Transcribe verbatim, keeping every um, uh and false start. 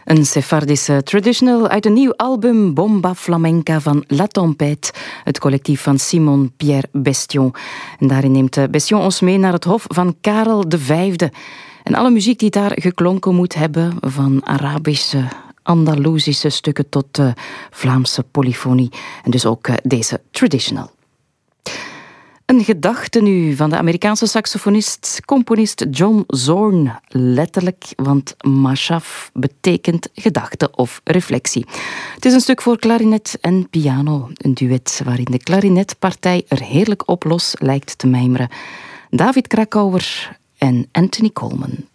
Een Sephardische traditional uit een nieuw album Bomba Flamenca van La Tempête, het collectief van Simon Pierre Bestion. En daarin neemt Bestion ons mee naar het hof van Karel de Vijfde. En alle muziek die daar geklonken moet hebben, van Arabische, Andalusische stukken tot uh, Vlaamse polyfonie. En dus ook uh, deze traditional. Een gedachte nu van de Amerikaanse saxofonist, componist John Zorn. Letterlijk, want mashaf betekent gedachte of reflectie. Het is een stuk voor klarinet en piano. Een duet waarin de klarinetpartij er heerlijk op los lijkt te mijmeren. David Krakauer en Anthony Coleman.